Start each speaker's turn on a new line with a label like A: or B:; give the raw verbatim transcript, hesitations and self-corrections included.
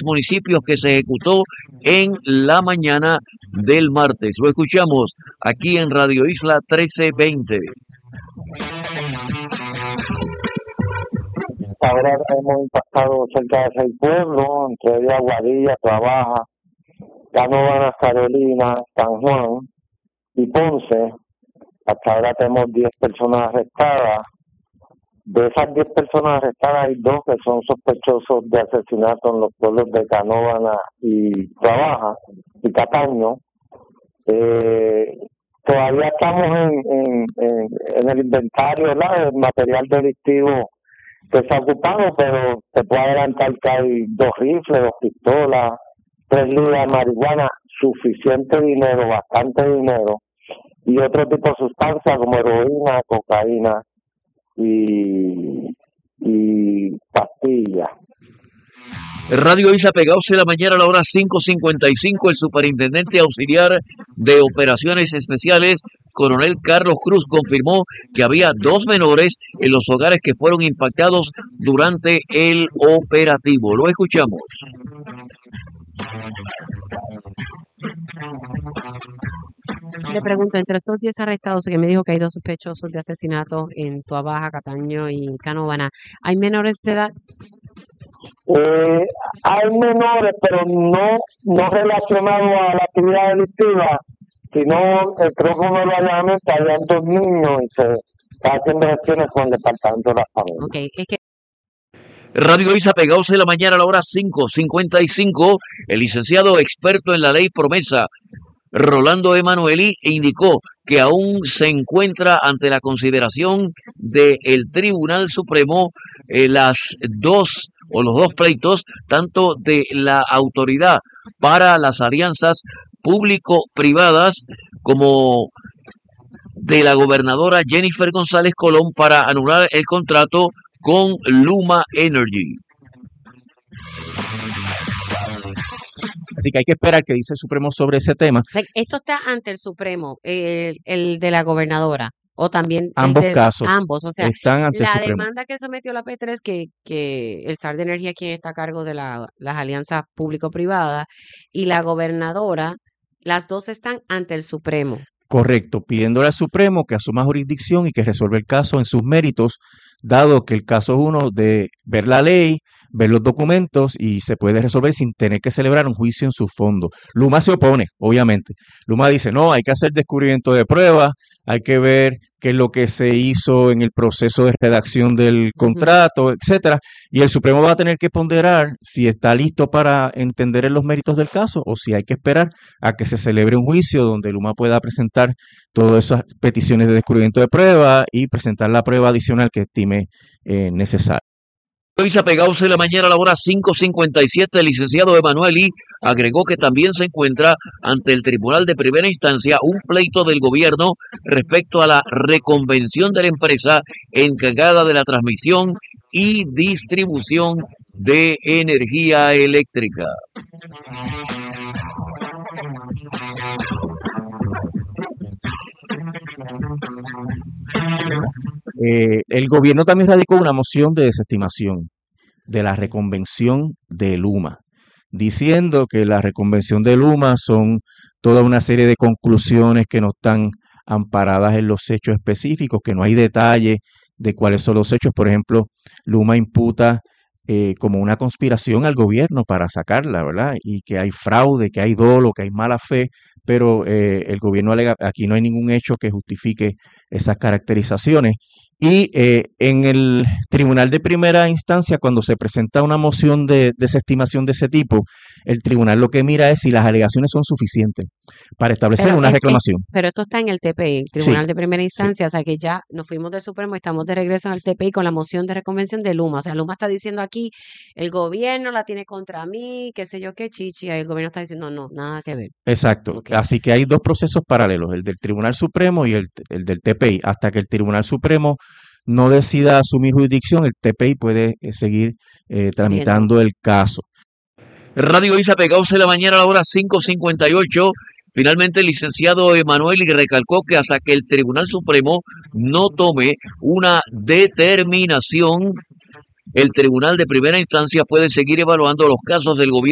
A: municipios que se ejecutó en la mañana del martes. Lo escuchamos aquí en Radio Isla trece veinte.
B: Ahora hemos impactado cerca de seis pueblos, entre ellos Aguadilla, Trabaja, Canóvanas, Carolina, San Juan y Ponce. Hasta ahora tenemos diez personas arrestadas. De esas diez personas arrestadas hay dos que son sospechosos de asesinato en los pueblos de Canóvanas y Trabaja y Cataño. Eh, todavía estamos en, en, en, en el inventario, ¿verdad?, del material delictivo que se ha ocupado, pero te puedo adelantar que hay dos rifles, dos pistolas, tres libras de marihuana, suficiente dinero, bastante dinero, y otro tipo de sustancias como heroína, cocaína y, y pastillas.
A: Radio Isla Pegados de la mañana a la hora cinco cincuenta y cinco, el superintendente auxiliar de operaciones especiales, coronel Carlos Cruz, confirmó que había dos menores en los hogares que fueron impactados durante el operativo. Lo escuchamos.
C: Le pregunto, entre estos diez arrestados, que me dijo que hay dos sospechosos de asesinato en Tuabaja, Cataño y Canóvana, ¿hay menores de edad?
B: Eh, hay menores, pero no no relacionados a la actividad delictiva, sino eh, creo que uno de los allanamientos habían dos niños y se está haciendo gestiones con el departamento de la familia.
C: Okay, es que
A: Radio Isla Pegados de la mañana a la hora cinco cincuenta y cinco, el licenciado experto en la ley promesa Rolando Emanueli indicó que aún se encuentra ante la consideración del Tribunal Supremo eh, las dos o los dos pleitos, tanto de la Autoridad para las Alianzas Público-Privadas como de la gobernadora Jennifer González Colón para anular el contrato con Luma Energy.
D: Así que hay que esperar qué dice el Supremo sobre ese tema.
C: o sea, esto está ante el Supremo, el, el de la gobernadora, o también el
D: Ambos
C: de
D: casos
C: ambos, o sea,
D: están ante el
C: la
D: Supremo.
C: demanda que sometió la P tres, que, que el S A R de Energía, quien está a cargo de la, las alianzas público-privadas, y la gobernadora, las dos están ante el Supremo.
D: Correcto, pidiéndole al Supremo que asuma jurisdicción y que resuelva el caso en sus méritos, dado que el caso es uno de ver la ley, ver los documentos y se puede resolver sin tener que celebrar un juicio en su fondo. Luma se opone, obviamente. Luma dice, no, hay que hacer descubrimiento de pruebas, hay que ver qué es lo que se hizo en el proceso de redacción del contrato, etcétera. Y el Supremo va a tener que ponderar si está listo para entender en los méritos del caso o si hay que esperar a que se celebre un juicio donde Luma pueda presentar todas esas peticiones de descubrimiento de prueba y presentar la prueba adicional que estime eh, necesaria.
A: Hoy se Pegados de la mañana a la hora cinco cincuenta y siete, el licenciado Emanueli agregó que también se encuentra ante el Tribunal de Primera Instancia un pleito del gobierno respecto a la reconvención de la empresa encargada de la transmisión y distribución de energía eléctrica.
D: Eh, el gobierno también radicó una moción de desestimación de la reconvención de Luma, diciendo que la reconvención de Luma son toda una serie de conclusiones que no están amparadas en los hechos específicos, que no hay detalle de cuáles son los hechos. Por ejemplo, Luma imputa eh, como una conspiración al gobierno para sacarla, ¿verdad? Y que hay fraude, que hay dolo, que hay mala fe, pero eh, el gobierno alega, aquí no hay ningún hecho que justifique esas caracterizaciones. Y eh, en el tribunal de primera instancia, cuando se presenta una moción de desestimación de ese tipo, el tribunal lo que mira es si las alegaciones son suficientes para establecer
C: Pero,
D: una
C: es- es-
D: reclamación.
C: pero esto está en el T P I, el
D: Sí,
C: Tribunal de Primera
D: sí,
C: Instancia, o sea que ya nos fuimos del Supremo, estamos de regreso al T P I con la moción de reconvención de Luma. O sea, Luma está diciendo aquí, el gobierno la tiene contra mí, qué sé yo qué, chichi, y el gobierno está diciendo, no, nada que ver.
D: exacto.
C: Ok.
D: Así que hay dos procesos paralelos, el del Tribunal Supremo y el, el del T P I. Hasta que el Tribunal Supremo no decida asumir jurisdicción, el T P I puede eh, seguir eh,
C: Viendo.
D: tramitando el caso.
A: Radio Isa Pegados de la mañana a la hora cinco cincuenta y ocho. Finalmente, el licenciado Emanueli recalcó que hasta que el Tribunal Supremo no tome una determinación, el Tribunal de Primera Instancia puede seguir evaluando los casos del gobierno